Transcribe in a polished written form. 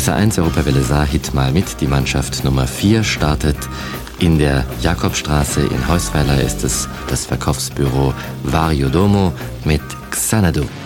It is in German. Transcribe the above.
SR1 Europawelle Saar hit mal mit. Die Mannschaft Nummer 4 startet in der Jakobstraße in Heusweiler ist es das Verkaufsbüro Vario Domo mit Xanadu.